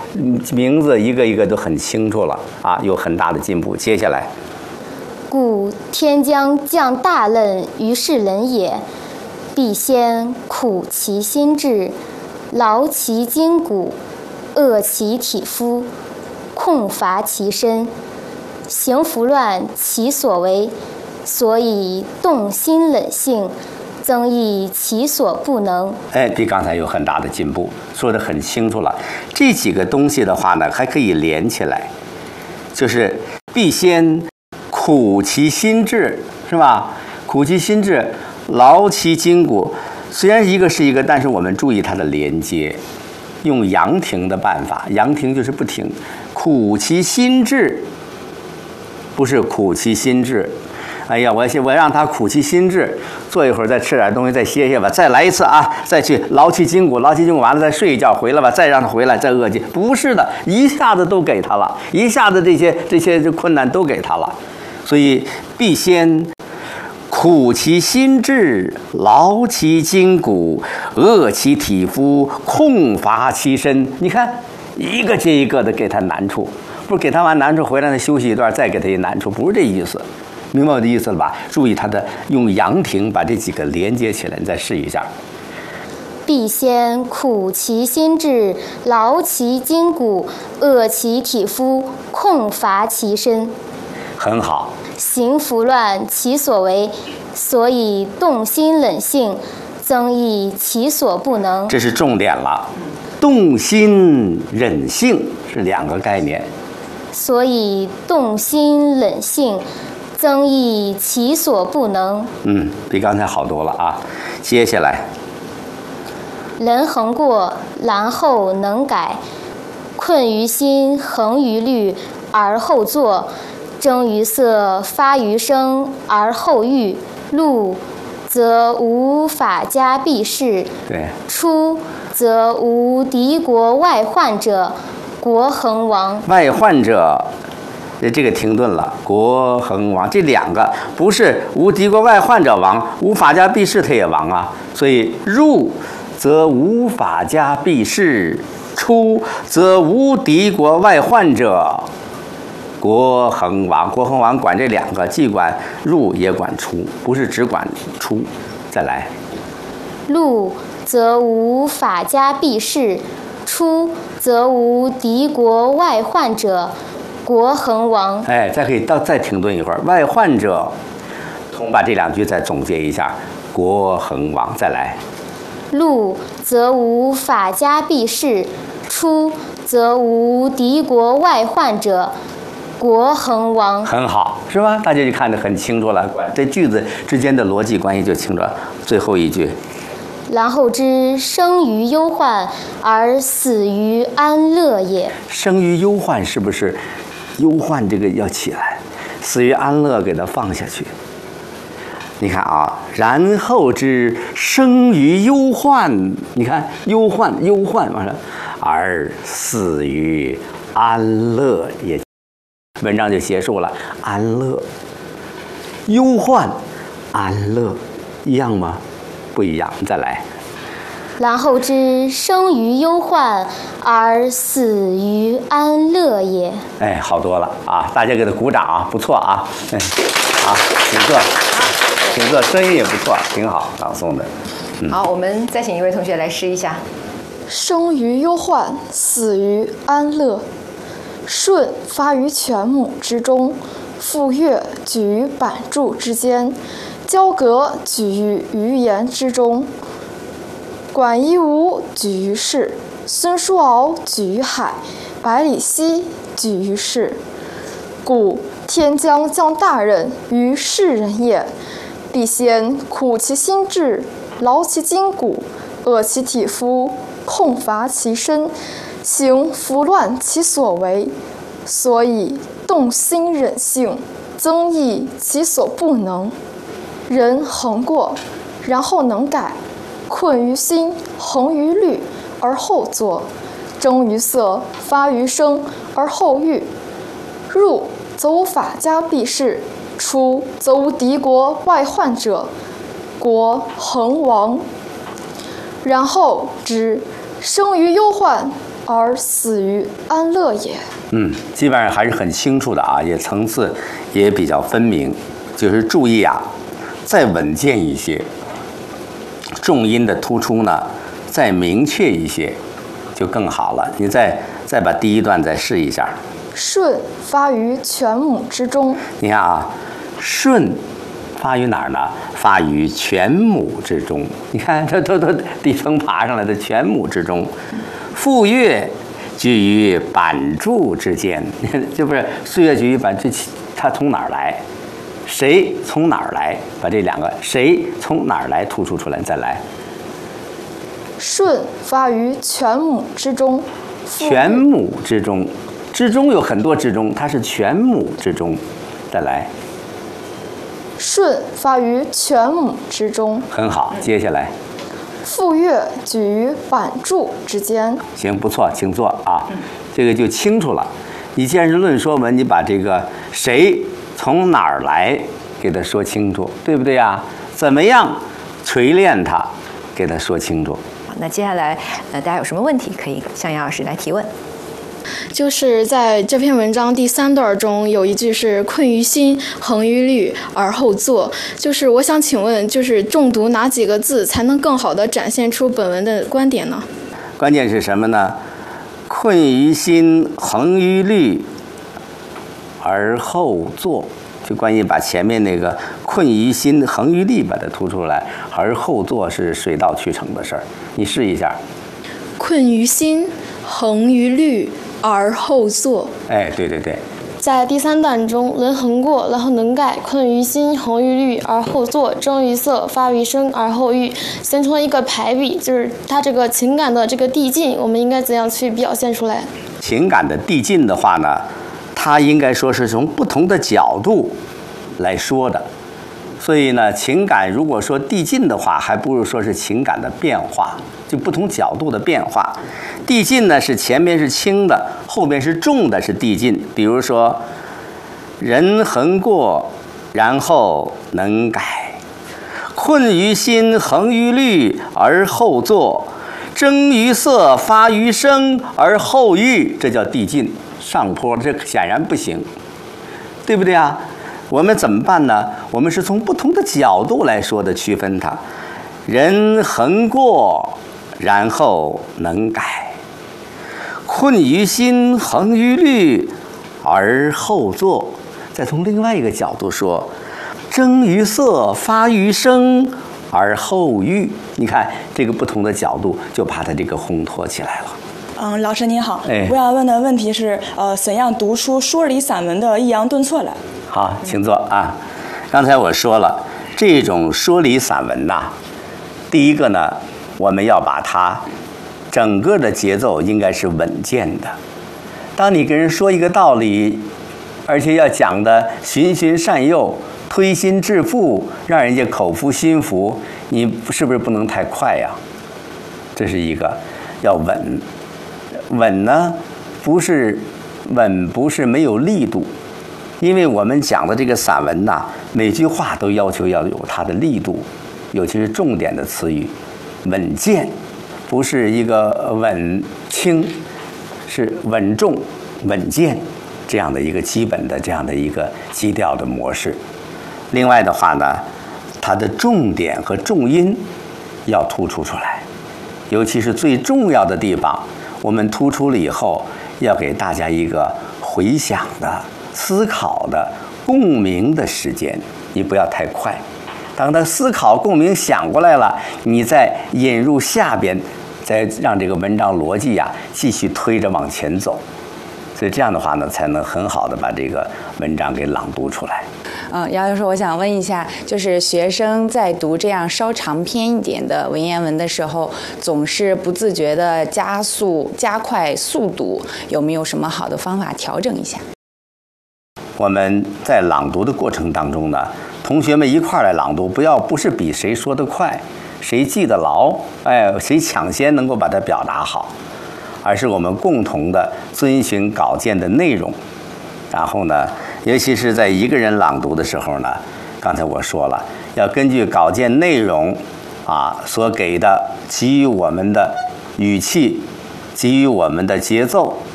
名字一个一个都很清楚了啊，有很大的进步。接下来， 故天将降大任于世人也，必先苦其心志，劳其筋骨，饿其体肤，空乏其身，行拂乱其所为，所以动心忍性，增益其所不能。 哎，比刚才有很大的进步，说得很清楚了。这几个东西的话呢，还可以连起来，就是必先苦其心志，是吧？苦其心志，劳其筋骨。虽然一个是一个，但是我们注意它的连接，用阳停的办法，阳停就是不停。苦其心志，不是苦其心志。哎呀，我让他苦其心志，坐一会儿再吃点东西，再歇歇吧，再来一次啊，再去劳其筋骨，劳其筋骨完了再睡一觉，回来吧，再让他回来，再饿其。不是的，一下子都给他了，一下子这些困难都给他了，所以必先苦其心志，劳其筋骨，饿其体肤，空乏其身。你看，一个接一个的给他难处，不是给他完难处回来他休息一段，再给他一难处，不是这意思。明白我的意思了吧？注意它的用阳停把这几个连接起来，你再试一下。 必先苦其心志，劳其筋骨，饿其体肤，空乏其身。 很好。 行拂乱其所为，所以动心忍性，增益其所不能。 这是重点了。动心忍性是两个概念。 所以动心忍性，增益其所不能。 比刚才好多了啊。接下来， 人恒过，然后能改，困于心，恒于虑，而后作。征于色，发于声，而后喻。入则无法家必士， 对。 出则无敌国外患者，国恒亡。 外患者。这个停顿了，国恒亡，这两个不是无敌国外患者亡，无法家必士他也亡啊。所以入则无法家必士，出则无敌国外患者，国恒亡。国恒亡管这两个，既管入也管出，不是只管出。再来， 入则无法家必士，出则无敌国外患者，国恒亡。 哎，再停顿一会儿。外患者，同把这两句再总结一下。国恒亡，再来。 入则无法家必士，出则无敌国外患者，国恒亡。 很好，是吧？大家就看得很清楚了，这句子之间的逻辑关系就清楚了。最后一句， 然后知生于忧患而死于安乐也。 生于忧患，是不是忧患这个要起来，死于安乐给它放下去？你看啊，然后知生于忧患，你看忧患完了，而死于安乐也。文章就结束了。安乐、忧患、安乐一样吗？不一样。再来。 然后知生于忧患而死于安乐也。 哎，好多了啊！大家给他鼓掌啊，不错啊。好，请坐，声音也不错，挺好，朗诵的。 好，我们再请一位同学来试一下。 生于忧患，死于安乐。舜发于犬母之中，傅说举于板柱之间，交葛举于鱼盐之中，管夷吾举于市，孙叔敖举于海，百里奚举于市。故天将降大任于世人也，必先苦其心志，劳其筋骨，饿其体肤，空乏其身，行拂乱其所为，所以动心忍性，增益其所不能。人恒过，然后能改，困于心，恒于虑，而后作。征于色，发于声，而后喻。入则无法家必士，出则无敌国外患者，国恒亡。然后知生于忧患而死于安乐也。 基本上还是很清楚的啊，也层次也比较分明。就是注意啊，再稳健一些，重音的突出呢再明确一些，就更好了。你再把第一段再试一下。 舜发于犬母之中。 你看啊，舜发于哪儿呢？发于犬母之中。你看，这都地层爬上来的犬母之中。傅说居于板柱之间，这不是岁月居于板，这它从哪儿来？谁从哪儿来？把这两个谁从哪儿来突出出来，再来。 舜发于犬母之中。 犬母之中，之中有很多之中，它是犬母之中。再来。 舜发于犬母之中。 很好，接下来。 傅说居于板柱之间。 行，不错，请坐啊。这个就清楚了。你既然是论说文，你把这个谁从哪儿来给他说清楚，对不对呀？怎么样锤炼它，给他说清楚。 那接下来大家有什么问题可以向杨老师来提问？ 就是在这篇文章第3段中有一句是困于心，恒于虑，而后作。就是我想请问，就是重读哪几个字才能更好地展现出本文的观点呢？ 关键是什么呢？困于心，恒于虑，而后作。就关于把前面那个困于心，恒于虑把它突出来，而后作是水到渠成的事儿。你试一下。 困于心，恒于虑，而后作。 哎，对对对。 在第3段中，人恒过，然后能盖，困于心，恒于虑，而后作，征于色，发于声，而后喻，形成了一个排比，就是它这个情感的这个递进，我们应该怎样去表现出来？ 情感的递进的话呢，它应该说是从不同的角度来说的。所以呢，情感如果说递进的话，还不如说是情感的变化，就不同角度的变化。递进呢是前面是轻的，后面是重的，是递进。比如说，人恒过，然后能改；困于心，恒于虑，而后作；征于色，发于声，而后喻。这叫递进。上坡，这显然不行，对不对啊？我们怎么办呢？我们是从不同的角度来说的，区分它。人恒过，然后能改；困于心，恒于虑，而后作。再从另外一个角度说，征于色，发于声，而后喻。你看这个不同的角度，就把它这个烘托起来了。 老师您好， 哎， 我要问的问题是，怎样读出说理散文的抑扬顿挫来？ 好，请坐啊。刚才我说了，这种说理散文呐，第一个呢，我们要把它整个的节奏应该是稳健的。当你跟人说一个道理，而且要讲的循循善诱、推心置腹，让人家口服心服，你是不是不能太快呀？这是一个，要稳。稳呢，不是没有力度，因为我们讲的这个散文呐，每句话都要求要有它的力度，尤其是重点的词语，稳健，不是一个稳轻，是稳重、稳健这样的一个基本的这样的一个基调的模式。另外的话呢，它的重点和重音要突出出来，尤其是最重要的地方。我们突出了以后，要给大家一个回想的、思考的、共鸣的时间。你不要太快，当他思考、共鸣想过来了，你再引入下边，再让这个文章逻辑呀继续推着往前走。所以这样的话呢，才能很好的把这个文章给朗读出来。 杨教授，我想问一下，就是学生在读这样稍长篇一点的文言文的时候，总是不自觉的加快速度，有没有什么好的方法调整一下？ 我们在朗读的过程当中呢，同学们一块儿来朗读，不是比谁说得快，谁记得牢，谁抢先能够把它表达好，而是我们共同的遵循稿件的内容。然后呢，尤其是在一个人朗读的时候呢，刚才我说了，要根据稿件内容所给的给予我们的语气、 给予我们的节奏